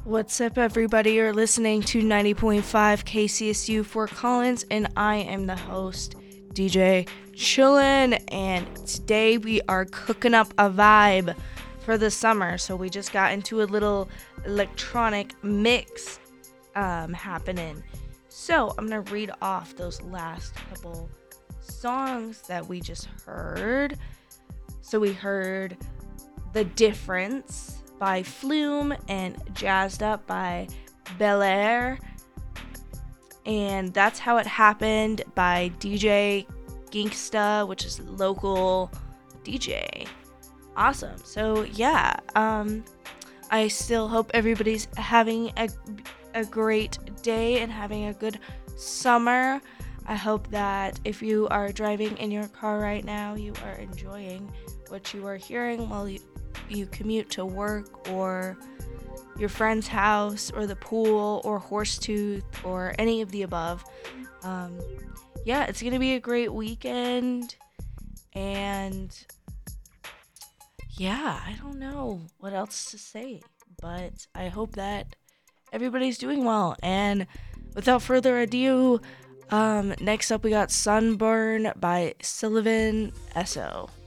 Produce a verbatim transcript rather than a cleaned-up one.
What's up, everybody? You're listening to ninety point five K C S U Fort Collins, and I am the host, D J Chillin', and today we are cooking up a vibe for the summer. So we just got into a little electronic mix um, happening. So I'm going to read off those last couple songs that we just heard. So we heard The Difference by Flume and Jazzed Up by Bel Air, and That's How It Happened by D J Ginksta, which is a local D J. Awesome. So yeah, um, I still hope everybody's having a, a great day and having a good summer. I hope that if you are driving in your car right now, you are enjoying what you are hearing while you you commute to work or your friend's house or the pool or Horsetooth or any of the above. Um, yeah, it's going to be a great weekend. And yeah, I don't know what else to say, but I hope that everybody's doing well. And without further ado, um, next up we got Sunburn by Sylvan Esso.